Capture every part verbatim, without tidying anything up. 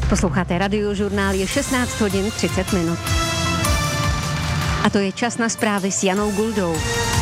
Posloucháte Radiožurnál, je šestnáct hodin třicet minut. A to je čas na zprávy s Janou Guldou.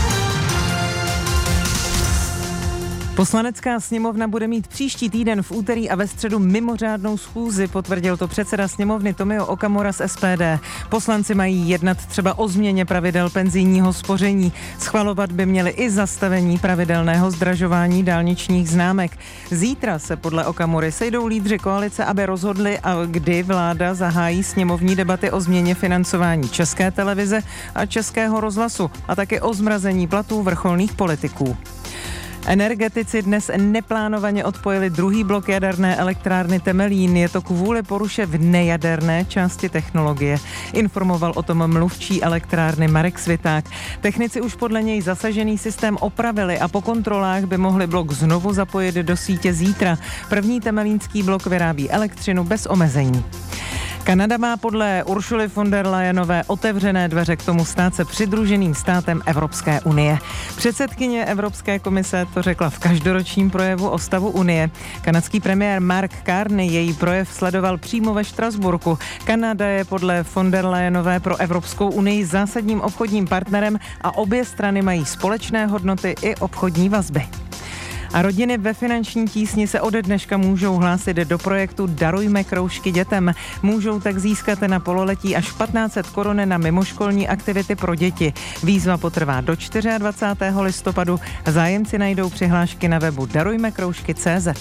Poslanecká sněmovna bude mít příští týden v úterý a ve středu mimořádnou schůzi, potvrdil to předseda sněmovny Tomio Okamura z S P D. Poslanci mají jednat třeba o změně pravidel penzijního spoření. Schvalovat by měli i zastavení pravidelného zdražování dálničních známek. Zítra se podle Okamury sejdou lídři koalice, aby rozhodli, a kdy vláda zahájí sněmovní debaty o změně financování České televize a Českého rozhlasu a také o zmrazení platů vrcholných politiků. Energetici dnes neplánovaně odpojili druhý blok jaderné elektrárny Temelín. Je to kvůli poruše v nejaderné části technologie. Informoval o tom mluvčí elektrárny Marek Sviták. Technici už podle něj zasažený systém opravili a po kontrolách by mohli blok znovu zapojit do sítě zítra. První temelínský blok vyrábí elektřinu bez omezení. Kanada má podle Ursuly von der Leyenové otevřené dveře k tomu stát se přidruženým státem Evropské unie. Předsedkyně Evropské komise to řekla v každoročním projevu o stavu unie. Kanadský premiér Mark Carney její projev sledoval přímo ve Štrasburku. Kanada je podle von der Leyenové pro Evropskou unii zásadním obchodním partnerem a obě strany mají společné hodnoty i obchodní vazby. A rodiny ve finanční tísni se ode dneška můžou hlásit do projektu Darujme kroužky dětem. Můžou tak získat na pololetí až patnáct set korun na mimoškolní aktivity pro děti. Výzva potrvá do dvacátého čtvrtého listopadu. Zájemci najdou přihlášky na webu darujme kroužky tečka cé zet.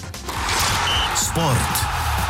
Sport.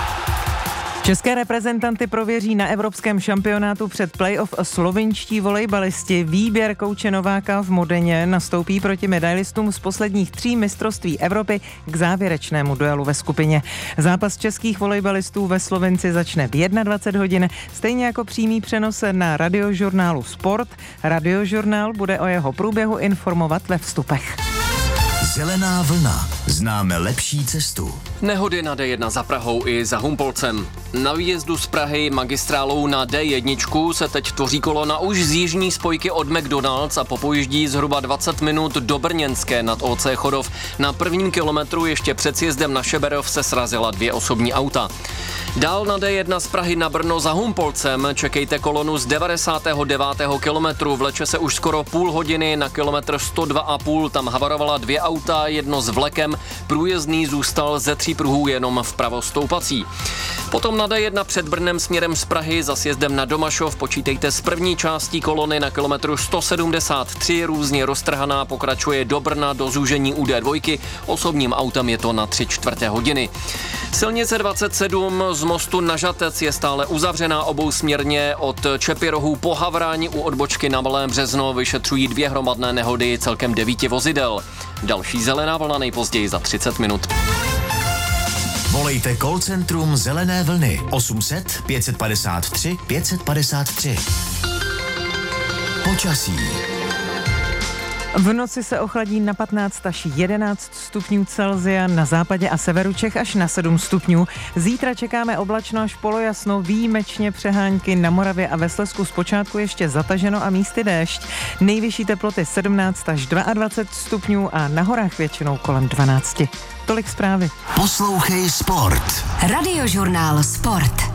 České reprezentanty prověří na evropském šampionátu před playoff slovinští volejbalisti. Výběr kouče Nováka v Modeně nastoupí proti medailistům z posledních tří mistrovství Evropy k závěrečnému duelu ve skupině. Zápas českých volejbalistů ve Slovenci začne v dvacet jedna hodin, stejně jako přímý přenos na Radiožurnálu Sport. Radiožurnál bude o jeho průběhu informovat ve vstupech. Zelená vlna. Známe lepší cestu. Nehody na D jedna za Prahou i za Humpolcem. Na výjezdu z Prahy magistrálou na D jedna se teď tvoří kolona už z jižní spojky od McDonald's a popojíždí zhruba dvacet minut do Brněnské nad O C Chodov. Na prvním kilometru ještě před sjezdem na Šeberov se srazila dvě osobní auta. Dál na D jedna z Prahy na Brno za Humpolcem čekejte kolonu z devadesátého devátého kilometru. Vleče se už skoro půl hodiny, na kilometr sto dva a půl tam havarovala dvě auta, jedno s vlekem, průjezdný zůstal ze tří pruhů jenom vpravo stoupací. Potom na D jedna před Brnem směrem z Prahy za sjezdem na Domašov počítejte s první částí kolony na kilometru sto sedmdesát tři, různě roztrhaná, pokračuje do Brna do zúžení u D dva, osobním autem je to na tři čtvrté hodiny. Silnice dvacet sedm z mostu na Žatec je stále uzavřená obousměrně od Čepirohů po Havrání u odbočky na Malém Březno vyšetřují dvě hromadné nehody celkem devíti vozidel. Další zelená vlna nejpozději za třicet minut. Volejte call centrum Zelené vlny osm set pět padesát tři pět padesát tři. Počasí. V noci se ochladí na patnáct až jedenáct stupňů Celsia, na západě a severu Čech až na sedm stupňů. Zítra čekáme oblačno až polojasno, výjimečně přehánky na Moravě a ve Slezsku zpočátku ještě zataženo a místy déšť. Nejvyšší teploty sedmnáct až dvacet dva stupňů a na horách většinou kolem dvanáct. Tolik zprávy. Poslouchej Sport. Radiožurnál Sport.